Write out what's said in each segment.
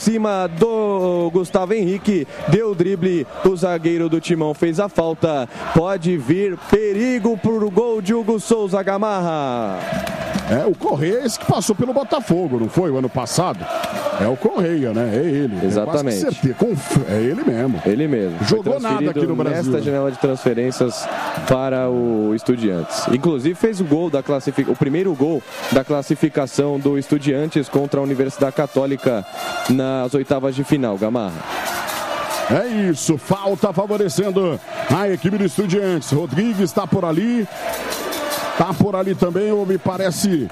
cima do Gustavo Henrique, deu o drible, o zagueiro do Timão fez a falta. Pode vir perigo pro gol de Hugo Souza, Gamarra. O Correia, esse que passou pelo Botafogo, não foi o ano passado? É o Correia, né? É ele. Exatamente. É ele mesmo. Ele mesmo. Jogou nada aqui no Brasil. Nesta janela de transferências para o Estudiantes. Inclusive fez o primeiro gol da classificação do Estudiantes contra a Universidade Católica nas oitavas de final, Gamarra. É isso, falta favorecendo a equipe do Estudiantes. Rodrigues está por ali. Tá por ali também, ou me parece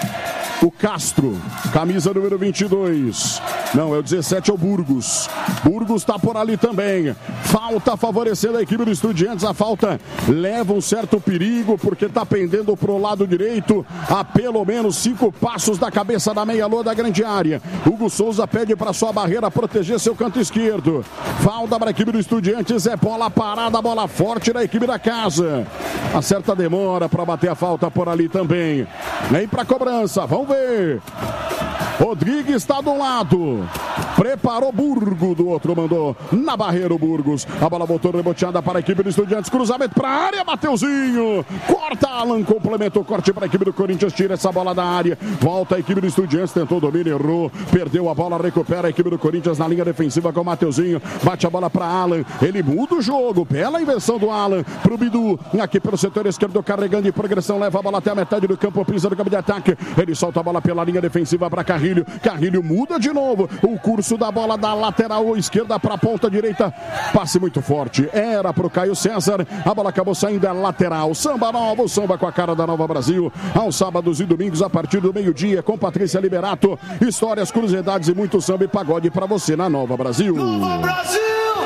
o Castro, camisa número 22. Não, é o 17, é o Burgos. Burgos tá por ali também. Falta favorecendo a equipe do Estudiantes. A falta leva um certo perigo, porque tá pendendo pro lado direito a pelo menos 5 passos da cabeça da meia-lua da grande área. Hugo Souza pede para sua barreira proteger seu canto esquerdo. Falta para a equipe do Estudiantes. É bola parada, bola forte da equipe da casa. A certa demora para bater a falta por ali também. Vem para cobrança, vamos ver. Rodrigues está do lado. Preparou Burgo, do outro mandou na barreira o Burgos. A bola voltou reboteada para a equipe do Estudiantes. Cruzamento para a área, Mateuzinho. Corta Alan, complementou o corte para a equipe do Corinthians. Tira essa bola da área. Volta a equipe do Estudiantes, tentou domínio, errou. Perdeu a bola, recupera a equipe do Corinthians na linha defensiva com o Mateuzinho. Bate a bola para Alan. Ele muda o jogo. Bela inversão do Alan pro Bidu. Aqui pelo setor esquerdo, carregando em progressão. Leva a bola até a metade do campo, pisa no campo de ataque. Ele solta a bola pela linha defensiva para Carrilho. Carrilho muda de novo o curso da bola da lateral esquerda para a ponta direita. Passe muito forte. Era para o Caio César. A bola acabou saindo da lateral. Samba novo, samba com a cara da Nova Brasil. Aos sábados e domingos a partir do meio-dia com Patrícia Liberato. Histórias, curiosidades e muito samba e pagode para você na Nova Brasil. Nova Brasil!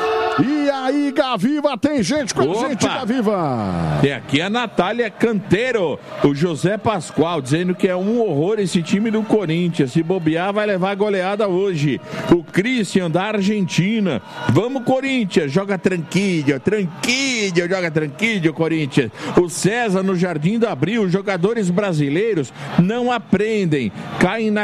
E aí, Gaviva, tem gente com a gente, Gaviva. Tem aqui a Natália Canteiro, o José Pascoal, dizendo que é um horror esse time do Corinthians. Se bobear, vai levar goleada hoje. O Christian, da Argentina. Vamos, Corinthians, joga tranquilho, joga tranquilho, Corinthians. O César, no Jardim do Abril, jogadores brasileiros não aprendem. Caem na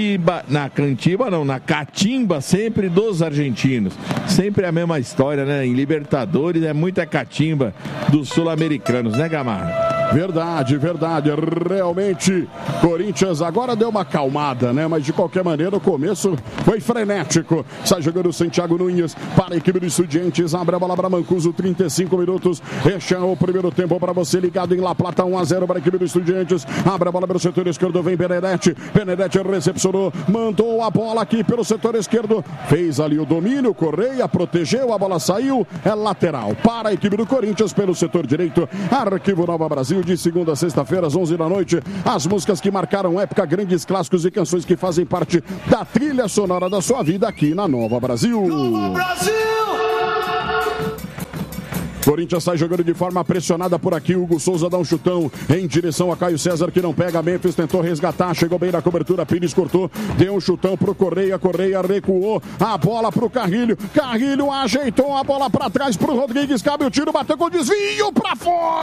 catimba sempre dos argentinos. Sempre a mesma história, né? Em Libertadores é muita catimba dos sul-americanos, né, Gamarra? Verdade. Realmente, Corinthians agora deu uma acalmada, né? Mas de qualquer maneira, o começo foi frenético. Sai jogando o Santiago Nunes para a equipe dos Estudiantes. Abre a bola para Mancuso, 35 minutos. Fecha o primeiro tempo para você ligado em La Plata, 1-0 para a equipe dos Estudiantes. Abre a bola pelo setor esquerdo, vem Benedetti. Benedetti recepcionou, mandou a bola aqui pelo setor esquerdo. Fez ali o domínio, Correia protegeu, a bola saiu. É lateral para a equipe do Corinthians pelo setor direito. Arquivo Nova Brasil, de segunda a sexta-feira, às 11 da noite. As músicas que marcaram época, grandes clássicos e canções que fazem parte da trilha sonora da sua vida aqui na Nova Brasil. Nova Brasil! Corinthians sai jogando de forma pressionada por aqui. Hugo Souza dá um chutão em direção a Caio César, que não pega. Memphis tentou resgatar, chegou bem na cobertura. Pires cortou, deu um chutão pro Correia. Correia recuou a bola pro Carrilho. Carrilho ajeitou a bola para trás pro Rodrigues. Cabe o tiro, bateu com desvio para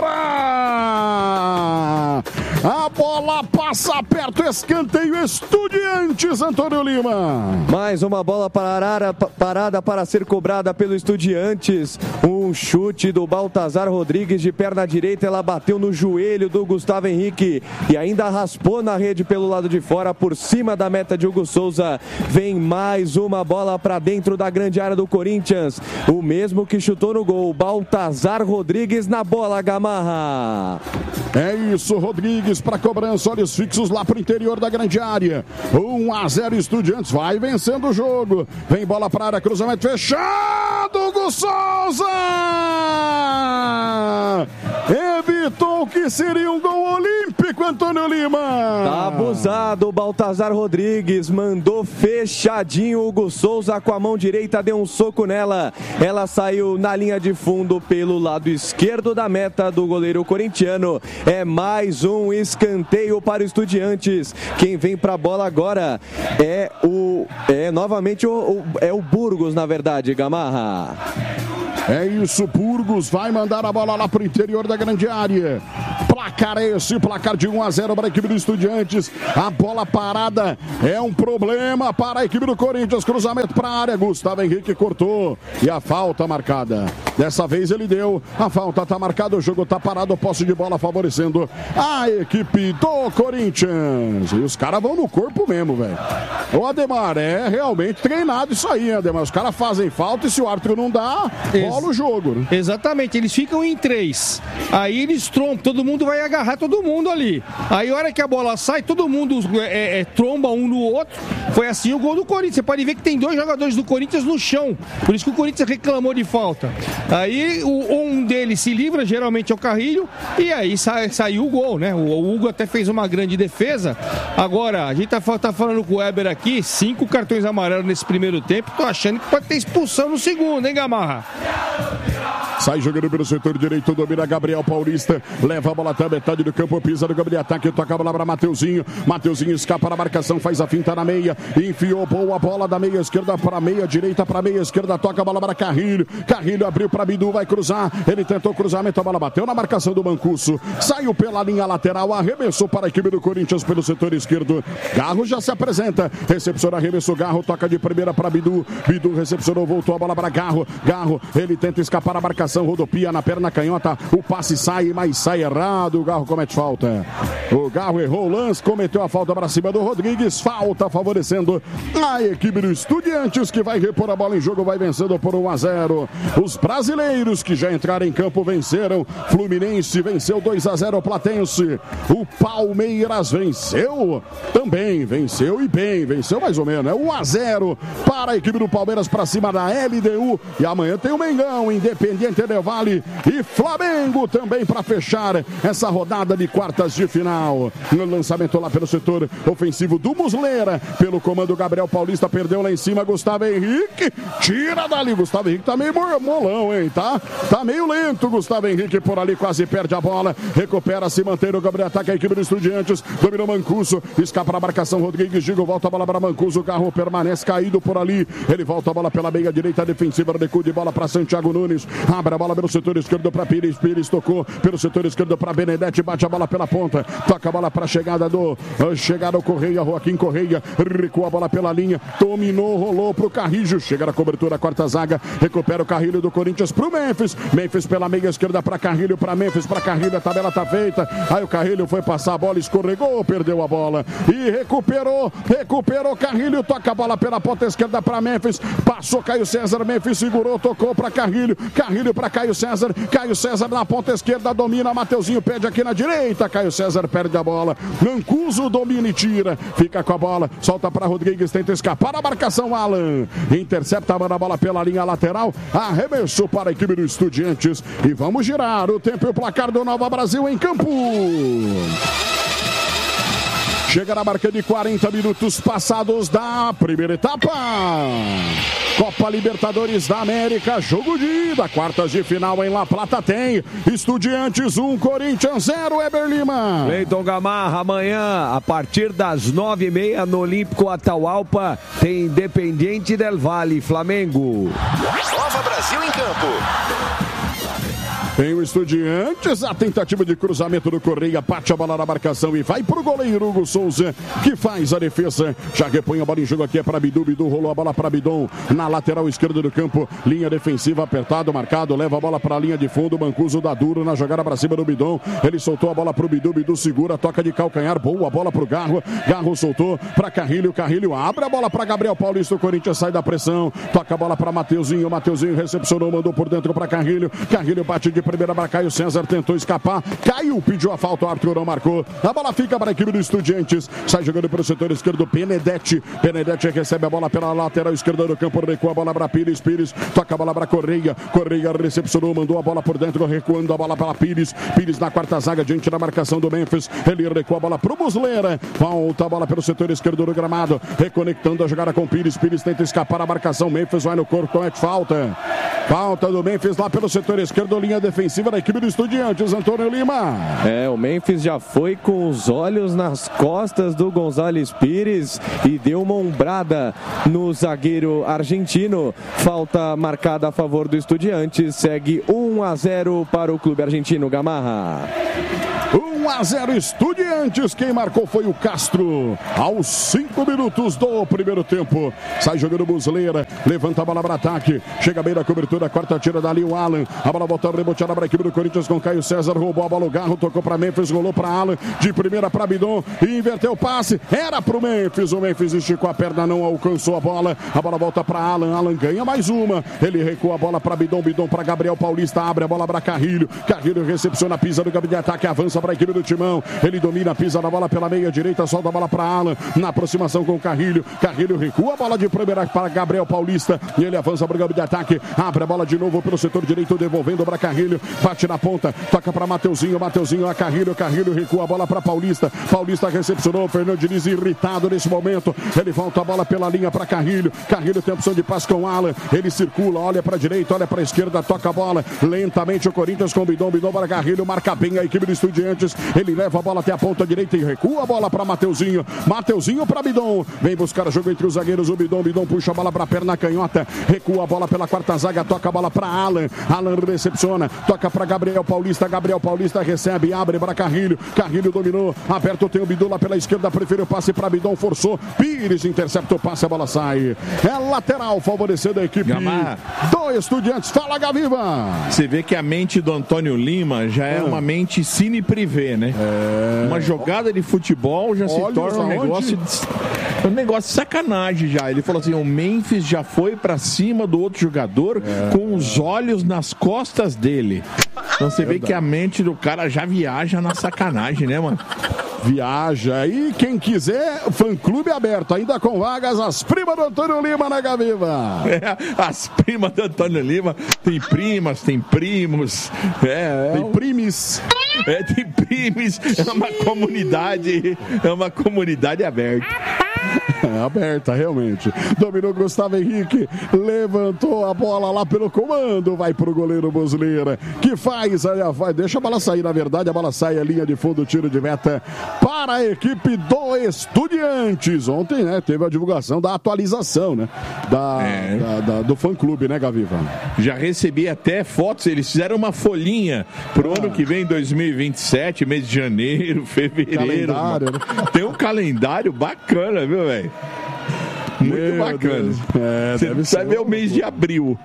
fora. A bola passa perto, escanteio. Estudiantes, Antônio Lima. Mais uma bola parada para ser cobrada pelo Estudiantes. Um chute do Baltazar Rodrigues de perna direita, ela bateu no joelho do Gustavo Henrique e ainda raspou na rede pelo lado de fora, por cima da meta de Hugo Souza. Vem mais uma bola para dentro da grande área do Corinthians, o mesmo que chutou no gol, Baltazar Rodrigues na bola, Gamarra. É isso, Rodrigues para cobrança, olhos fixos lá pro interior da grande área. 1-0 Estudiantes, vai vencendo o jogo. Vem bola para a área, cruzamento fechado, Hugo Souza! Evitou que seria um gol olímpico, Antônio Lima. Tá abusado, o Baltazar Rodrigues mandou fechadinho. Hugo Souza com a mão direita deu um soco nela. Ela saiu na linha de fundo pelo lado esquerdo da meta do goleiro corintiano. É mais um escanteio para o Estudiantes. Quem vem pra bola agora novamente o Burgos, na verdade, Gamarra. É isso, Burgos vai mandar a bola lá pro interior da grande área. placar é esse, placar de 1-0 para a equipe do Estudiantes. A bola parada é um problema para a equipe do Corinthians. Cruzamento para a área, Gustavo Henrique cortou e a falta marcada. Dessa vez ele deu, a falta está marcada, o jogo está parado, posse de bola favorecendo a equipe do Corinthians. E os caras vão no corpo mesmo, velho. O Ademar, é realmente treinado isso aí, Ademar. Os caras fazem falta e se o árbitro não dá, rola o jogo. Né? Exatamente, eles ficam em 3. Aí eles trombam, todo mundo vai agarrar todo mundo ali. Aí a hora que a bola sai, todo mundo tromba um no outro. Foi assim o gol do Corinthians. Você pode ver que tem 2 jogadores do Corinthians no chão. Por isso que o Corinthians reclamou de falta. Aí um deles se livra, geralmente é o Carrilho, e aí saiu o gol, né? O Hugo até fez uma grande defesa. Agora, a gente tá falando com o Weber aqui, 5 cartões amarelos nesse primeiro tempo. Tô achando que pode ter expulsão no segundo, hein, Gamarra? Sai jogando pelo setor direito, domina Gabriel Paulista, leva a bola até a metade do campo, pisa no campo de ataque, toca a bola para Mateuzinho. Mateuzinho escapa na marcação, faz a finta na meia, enfiou boa bola da meia esquerda para meia direita, para meia esquerda, toca a bola para Carrilho. Carrilho abriu para Bidu, vai cruzar, ele tentou cruzamento, a bola bateu na marcação do Mancuso, saiu pela linha lateral, arremessou para a equipe do Corinthians pelo setor esquerdo. Garro já se apresenta, recepciona, arremessou Garro, toca de primeira para Bidu, Bidu recepcionou, voltou a bola para Garro, ele tenta escapar a marcação, rodopia na perna canhota, o passe sai, mas sai errado, o Garro comete falta. O Garro errou o lance, cometeu a falta para cima do Rodrigues, falta favorecendo a equipe do Estudiantes, que vai repor a bola em jogo, vai vencendo por 1-0. Os brasileiros que já entraram em campo venceram. Fluminense venceu 2-0 o Platense. O Palmeiras venceu também, venceu e bem, venceu mais ou menos, 1-0 para a equipe do Palmeiras para cima da LDU. E amanhã tem o Mengão, Independiente Del Valle e Flamengo também para fechar essa rodada de quartas de final. No lançamento lá pelo setor ofensivo do Muslera, pelo comando Gabriel Paulista, perdeu lá em cima Gustavo Henrique, tira dali, Gustavo Henrique tá meio molão, hein, tá meio lento Gustavo Henrique por ali, quase perde a bola, recupera, se mantém o Gabriel, ataca a equipe do Estudiantes, dominou Mancuso, escapa a marcação, Rodrigues, Gigo, volta a bola para Mancuso, o Garro permanece caído por ali, ele volta a bola pela meia direita defensiva, recuo de bola para Santiago Nunes, abre a bola pelo setor esquerdo para Pires, Pires tocou pelo setor esquerdo para Benedetti, bate a bola pela ponta, toca a bola para chegada ao Correia, Joaquim Correia, recua a bola pela linha, dominou, rolou pro Carrilho, chega na cobertura, quarta zaga, recupera o Carrilho do Corinthians pro Memphis, Memphis pela meia esquerda para Carrilho, para Memphis, para Carrilho, a tabela tá feita, aí o Carrilho foi passar a bola, escorregou, perdeu a bola e recuperou Carrilho, toca a bola pela ponta esquerda para Memphis, passou Caio César, Memphis segurou, tocou para Carrilho para Caio César na ponta esquerda, domina, Mateuzinho pede aqui na direita, Caio César perde a bola, Mancuso domina e tira, fica com a bola, solta para Rodrigues, tenta escapar a marcação, Alan, intercepta a bola pela linha lateral, arremessou para a equipe do Estudiantes e vamos girar o tempo e o placar do Nova Brasil em campo. Chega na marca de 40 minutos passados da primeira etapa. Copa Libertadores da América, jogo de ida, quartas de final em La Plata tem Estudiantes 1, Corinthians 0, Eber Lima. Cleiton Gamarra, amanhã, a partir das 9h30 no Olímpico Atahualpa, tem Independiente Del Valle, Flamengo. Nova Brasil em campo. Tem o Estudiantes, a tentativa de cruzamento do Correia, bate a bola na marcação e vai pro goleiro Hugo Souza, que faz a defesa, já repõe a bola em jogo aqui, é para Bidu, Bidu rolou a bola para Bidon, na lateral esquerda do campo, linha defensiva, apertado, marcado, leva a bola para a linha de fundo, Mancuso dá duro na jogada para cima do Bidon, ele soltou a bola pro Bidu, Bidu segura, toca de calcanhar, boa bola pro Garro, Garro soltou para Carrilho, Carrilho abre a bola para Gabriel Paulista, o Corinthians sai da pressão, toca a bola para Mateuzinho, Mateuzinho recepcionou, mandou por dentro para Carrilho, Carrilho bate de primeira para Caio César, tentou escapar, Caio pediu a falta, o árbitro não marcou, a bola fica para a equipe do Estudiantes, sai jogando pelo setor esquerdo, Benedetti recebe a bola pela lateral esquerda do campo, recua a bola para Pires, toca a bola para Correia, recepcionou, mandou a bola por dentro, recuando a bola para Pires na quarta zaga, diante da marcação do Memphis, ele recua a bola pro Muslera, volta a bola pelo setor esquerdo do gramado, reconectando a jogada com Pires tenta escapar a marcação, Memphis vai no corpo, comete falta do Memphis lá pelo setor esquerdo, linha defensiva da equipe do Estudiantes, Antônio Lima. O Memphis já foi com os olhos nas costas do González Pires e deu uma ombrada no zagueiro argentino. Falta marcada a favor do Estudiantes, segue 1-0 para o clube argentino, Gamarra. 1 1-0 Estudiantes. Quem marcou foi o Castro. Aos 5 minutos do primeiro tempo. Sai jogando Muslera. Levanta a bola para ataque. Chega bem na cobertura. Quarta tira dali o Alan. A bola volta reboteada para a equipe do Corinthians com Caio César. Roubou a bola o Garro. Tocou para Memphis. Rolou para Alan. De primeira para Bidon. E inverteu o passe. Era para o Memphis. O Memphis esticou a perna. Não alcançou a bola. A bola volta para Alan. Alan ganha mais uma. Ele recua a bola para Bidon. Bidon para Gabriel Paulista. Abre a bola para Carrilho. Carrilho recepciona. Pisa no gabinete de ataque. Avança para a equipe do Timão. Ele domina. Pisa na bola pela meia direita. Solta a bola para Alan. Na aproximação com o Carrilho. Carrilho recua a bola de primeira para Gabriel Paulista. E ele avança para o gabinete de ataque. Abre a bola de novo pelo setor direito. Devolvendo para Carrilho. Bate na ponta. Toca para Mateuzinho. Mateuzinho a Carrilho. Carrilho recua a bola para Paulista. Paulista recepcionou. Fernando Diniz irritado nesse momento. Ele volta a bola pela linha para Carrilho. Carrilho tem opção de passe com Alan. Ele circula. Olha para a direita. Olha para a esquerda. Toca a bola. Lentamente o Corinthians com Bidon. Bidon para Carrilho. Marca bem a equipe do Estudiantes. Ele leva a bola até a ponta direita e recua a bola para Mateuzinho. Mateuzinho para Bidon. Vem buscar o jogo entre os zagueiros. O Bidon. Bidon puxa a bola para a perna canhota. Recua a bola pela quarta zaga. Toca a bola para Alan. Alan recepciona. Toca para Gabriel Paulista. Gabriel Paulista recebe. Abre para Carrilho. Carrilho dominou. Aberto tem o Bidon lá pela esquerda. Preferiu o passe para Bidon. Forçou. Pires intercepta o passe. A bola sai. É lateral favorecendo a equipe do Estudiantes. Fala, Gaviva. Você vê que a mente do Antônio Lima já é uma mente cine privê, né? Uma jogada de futebol já se torna um negócio de sacanagem já. Ele falou assim, o Memphis já foi pra cima do outro jogador com os olhos nas costas dele. Então você vê que a mente do cara já viaja na sacanagem, né, mano? Viaja. E quem quiser, fã-clube aberto, ainda com vagas, as primas do Antônio Lima na Gaviva. As primas do Antônio Lima. Tem primas, tem primos. Tem primes. Tem primes. É uma comunidade aberta. Aberta, realmente. Dominou Gustavo Henrique. Levantou a bola lá pelo comando. Vai pro goleiro Muslera. Que faz? Deixa a bola sair, na verdade. A bola sai a linha de fundo, tiro de meta para a equipe do Estudiantes. Ontem, né, teve a divulgação da atualização, né? Do fã-clube, né, Gaviva? Já recebi até fotos. Eles fizeram uma folhinha pro ano que vem, 2027, mês de janeiro, fevereiro. Calendário, né? Tem um calendário bacana, viu, velho? Muito bacana. Você vai ver o mês de abril.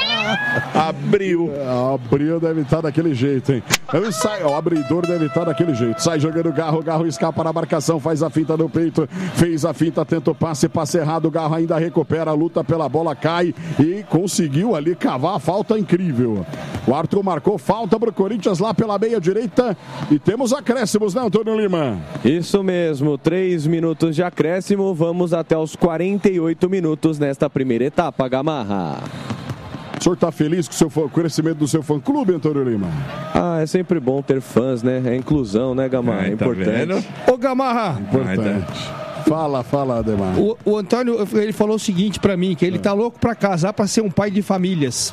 Abril deve estar daquele jeito, hein? O abridor deve estar daquele jeito. Sai jogando o Garro. Garro escapa na marcação. Faz a finta no peito. Fez a finta, tenta o passe. Passe errado. O Garro ainda recupera. Luta pela bola. Cai. E conseguiu ali cavar a falta incrível. O Arthur marcou falta pro Corinthians lá pela meia direita. E temos acréscimos, né, Antônio Lima? Isso mesmo. 3 minutos de acréscimo. Vamos até os 48 minutos nesta primeira etapa, Gamarra. O senhor está feliz com o crescimento do seu fã-clube, Antônio Lima? É sempre bom ter fãs, né? É inclusão, né, Gamarra? É importante. Ô, Gamarra! Importante. Fala, Ademar. O Antônio, ele falou o seguinte pra mim, que ele tá louco pra casar, pra ser um pai de famílias.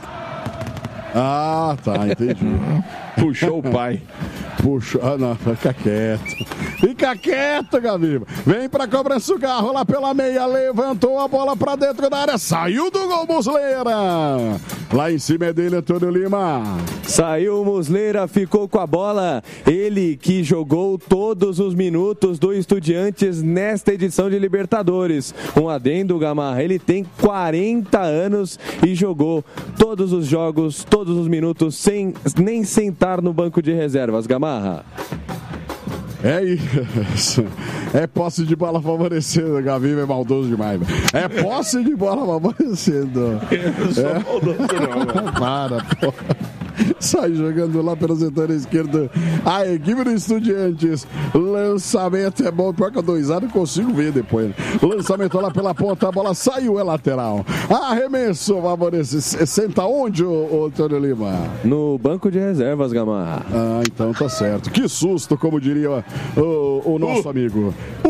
Ah, tá, entendi. Puxou o pai. Não, fica quieto. Fica quieto, Gaviva. Vem pra cobrança o Garro lá pela meia. Levantou a bola pra dentro da área. Saiu do gol, Muslera. Lá em cima é dele, Antônio Lima. Saiu o Muslera, ficou com a bola. Ele que jogou todos os minutos do Estudiantes nesta edição de Libertadores. Um adendo, Gamarra. Ele tem 40 anos e jogou todos os jogos, todos os minutos, sem nem sentar no banco de reservas, Gamarra. É isso. É posse de bola favorecendo. Gaviva é maldoso demais. É posse de bola favorecendo. Eu não sou maldoso, não. Para, pô. Sai jogando lá pelo setor esquerdo a equipe do Estudiantes. Lançamento é bom, pior que eu dou risada, não consigo ver depois. Lançamento lá pela ponta, a bola saiu, é lateral. Arremesso, favorece. Senta onde, o Antônio Lima? No banco de reservas, Gamarra. Então tá certo. Que susto, como diria o nosso amigo.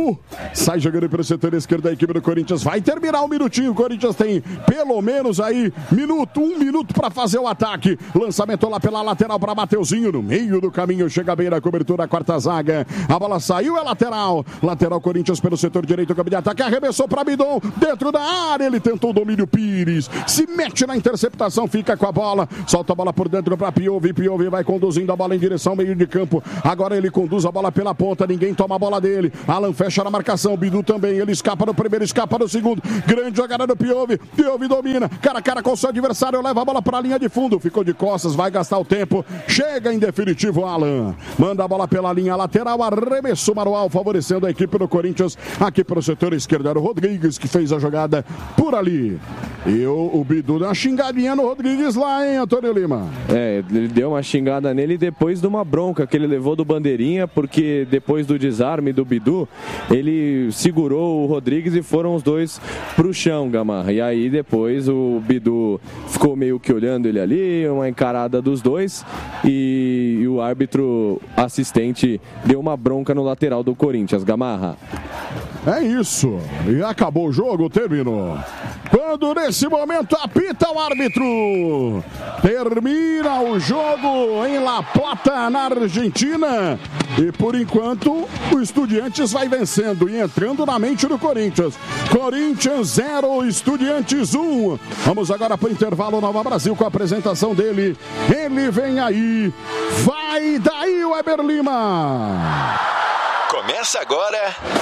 Bidu sai jogando pelo setor esquerdo da equipe do Corinthians. Vai terminar um minutinho. O Corinthians tem pelo menos aí um minuto para fazer o ataque. Lançamento lá pela lateral para Mateuzinho. No meio do caminho, chega bem na cobertura, a quarta zaga. A bola saiu, é lateral. Lateral Corinthians pelo setor direito, campo de ataque. Arremessou para Bidon, dentro da área. Ele tentou o domínio, Pires. Se mete na interceptação, fica com a bola. Solta a bola por dentro para Piove. Piove vai conduzindo a bola em direção ao meio de campo. Agora ele conduz a bola pela ponta. Ninguém toma a bola dele. Alan fecha na marcação. Bidu também. Ele escapa no primeiro, escapa no segundo. Grande jogada do Piove. Piove domina. Cara a cara com o seu adversário. Leva a bola para a linha de fundo. Ficou de costas. Vai gastar o tempo. Chega em definitivo Alan. Manda a bola pela linha lateral. Arremessou manual, favorecendo a equipe do Corinthians. Aqui para o setor esquerdo era o Rodrigues que fez a jogada por ali. E o Bidu deu uma xingadinha no Rodrigues lá, hein, Antônio Lima? Ele deu uma xingada nele depois de uma bronca que ele levou do Bandeirinha, porque depois do desarme do Bidu, ele segurou o Rodrigues e foram os dois pro chão, Gamarra. E aí depois o Bidu ficou meio que olhando ele ali, uma encarada dos dois, e o árbitro assistente deu uma bronca no lateral do Corinthians, Gamarra. É isso. E acabou o jogo, terminou. Quando nesse momento apita o árbitro. Termina o jogo em La Plata, na Argentina. E por enquanto o Estudiantes vai vencendo e entrando na mente do Corinthians. Corinthians 0, Estudiantes 1. Vamos agora para o intervalo Nova Brasil com a apresentação dele. Ele vem aí. Vai daí, Weber Lima. Começa agora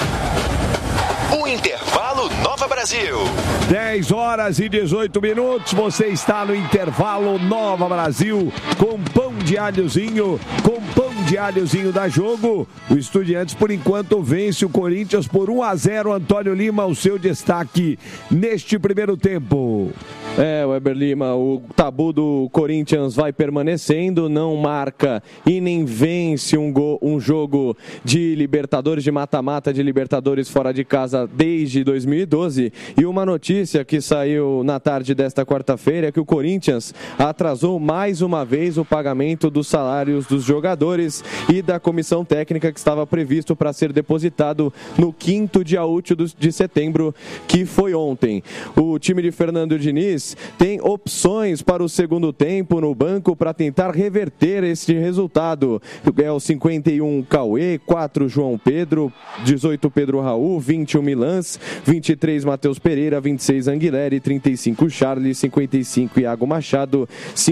o Intervalo Nova Brasil. 10 horas e 18 minutos. Você está no Intervalo Nova Brasil com pão de alhozinho, da Jogo. O Estudiantes, por enquanto, vence o Corinthians por 1-0. Antônio Lima, o seu destaque neste primeiro tempo. Weber Lima, o tabu do Corinthians vai permanecendo, não marca e nem vence um jogo de Libertadores, de mata-mata de Libertadores fora de casa desde 2012. E uma notícia que saiu na tarde desta quarta-feira é que o Corinthians atrasou mais uma vez o pagamento dos salários dos jogadores e da comissão técnica que estava previsto para ser depositado no 5º dia útil de setembro, que foi ontem. O time de Fernando Diniz tem opções para o segundo tempo no banco para tentar reverter este resultado. É o 51 Cauê, 4 João Pedro, 18 Pedro Raul, 21 Milans, 23 Matheus Pereira, 26 Anguileri, 35 Charles, 55 Iago Machado,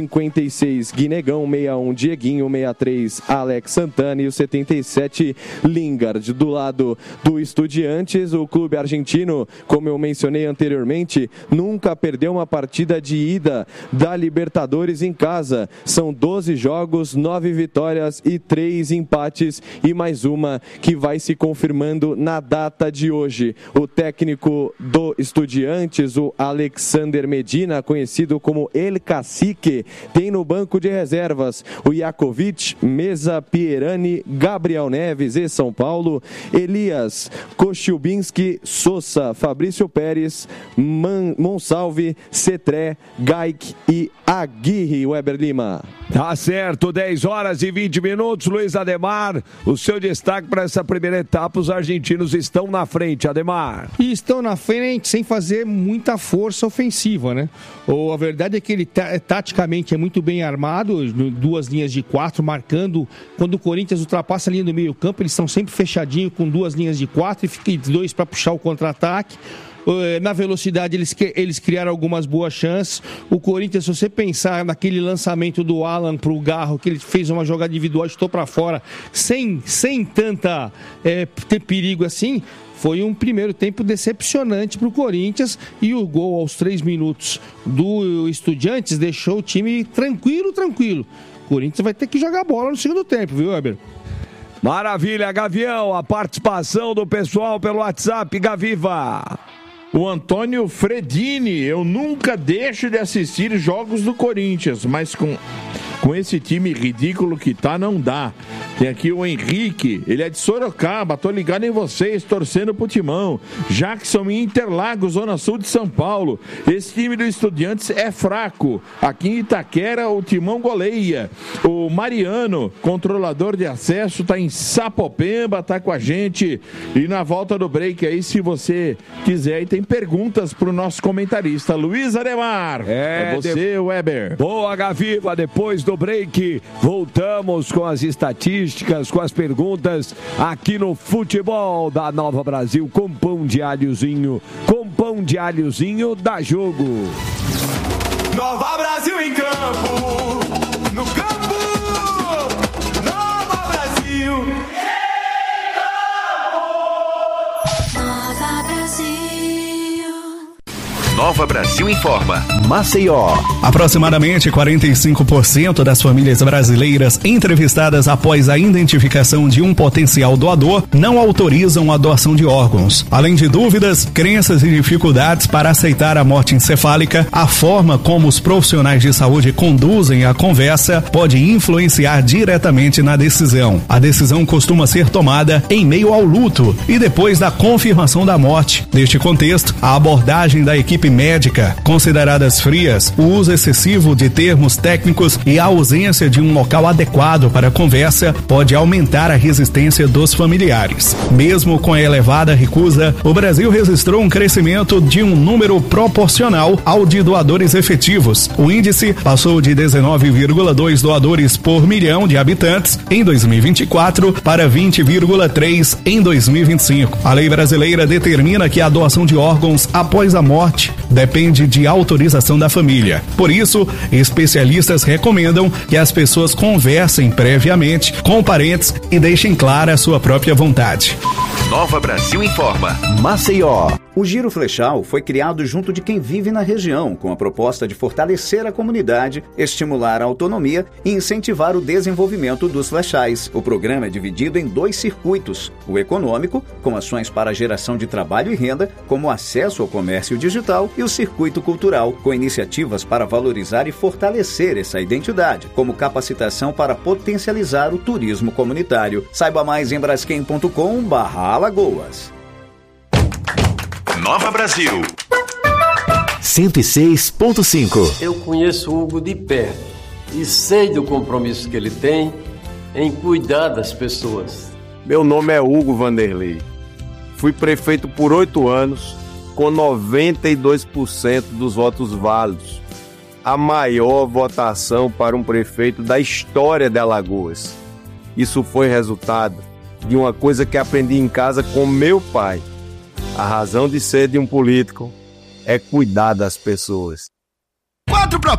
56 Guinegão, 61 Dieguinho, 63 Alex Santana e o 77 Lingard. Do lado do Estudiantes, o clube argentino, como eu mencionei anteriormente, nunca perdeu uma partida de ida da Libertadores em casa. São 12 jogos, 9 vitórias e 3 empates e mais uma que vai se confirmando na data de hoje. O técnico do Estudiantes, o Alexander Medina, conhecido como El Cacique, tem no banco de reservas o Jakovic, Mesa, Pierani, Gabriel Neves e São Paulo, Elias, Kochubinski, Sousa, Fabrício Pérez, Monsalve, Cetré, Gaik e Aguirre. Weber Lima. Tá certo, 10 horas e 20 minutos. Luiz Ademar, o seu destaque para essa primeira etapa. Os argentinos estão na frente, Ademar. E estão na frente sem fazer muita força ofensiva, né? A verdade é que ele taticamente é muito bem armado, 2 linhas de 4, marcando. Quando o Corinthians ultrapassa a linha do meio campo, eles estão sempre fechadinhos com 2 linhas de 4 e fica 2 para puxar o contra-ataque. Na velocidade eles criaram algumas boas chances. O Corinthians, se você pensar naquele lançamento do Alan pro Garro, que ele fez uma jogada individual, chutou para fora sem tanta ter perigo assim, foi um primeiro tempo decepcionante para o Corinthians, e o gol aos 3 minutos do Estudiantes deixou o time tranquilo. O Corinthians vai ter que jogar bola no segundo tempo, viu, Weber? Maravilha, Gavião, a participação do pessoal pelo WhatsApp, Gaviva. O Antônio Fredini: eu nunca deixo de assistir jogos do Corinthians, mas Com esse time ridículo que tá, não dá. Tem aqui o Henrique, ele é de Sorocaba, tô ligado em vocês, torcendo pro Timão. Jackson em Interlagos, Zona Sul de São Paulo. Esse time do Estudiantes é fraco. Aqui em Itaquera, o Timão goleia. O Mariano, controlador de acesso, tá em Sapopemba, tá com a gente. E na volta do break aí, se você quiser, e tem perguntas pro nosso comentarista, Luiz Ademar. É você, Weber. Boa, Gaviva, depois do break, voltamos com as estatísticas, com as perguntas aqui no Futebol da Nova Brasil, com pão de alhozinho, da Jogo. Nova Brasil em campo, no campo, Nova Brasil. Nova Brasil. Nova Brasil informa. Maceió. Aproximadamente 45% das famílias brasileiras entrevistadas após a identificação de um potencial doador não autorizam a doação de órgãos. Além de dúvidas, crenças e dificuldades para aceitar a morte encefálica, a forma como os profissionais de saúde conduzem a conversa pode influenciar diretamente na decisão. A decisão costuma ser tomada em meio ao luto e depois da confirmação da morte. Neste contexto, a abordagem da equipe médica, consideradas frias, o uso excessivo de termos técnicos e a ausência de um local adequado para a conversa pode aumentar a resistência dos familiares. Mesmo com a elevada recusa, o Brasil registrou um crescimento de um número proporcional ao de doadores efetivos. O índice passou de 19,2 doadores por milhão de habitantes em 2024 para 20,3 em 2025. A lei brasileira determina que a doação de órgãos após a morte depende de autorização da família. Por isso, especialistas recomendam que as pessoas conversem previamente com parentes e deixem clara a sua própria vontade. Nova Brasil informa. Maceió. O Giro Flechal foi criado junto de quem vive na região, com a proposta de fortalecer a comunidade, estimular a autonomia e incentivar o desenvolvimento dos flechais. O programa é dividido em 2 circuitos: o econômico, com ações para a geração de trabalho e renda, como acesso ao comércio digital, e o circuito cultural, com iniciativas para valorizar e fortalecer essa identidade, como capacitação para potencializar o turismo comunitário. Saiba mais em braskem.com/Alagoas. Nova Brasil 106.5. Eu conheço o Hugo de perto e sei do compromisso que ele tem em cuidar das pessoas. Meu nome é Hugo Vanderlei. Fui prefeito por 8 anos com 92% dos votos válidos. A maior votação para um prefeito da história de Alagoas. Isso foi resultado de uma coisa que aprendi em casa com meu pai. A razão de ser de um político é cuidar das pessoas. 4 propostas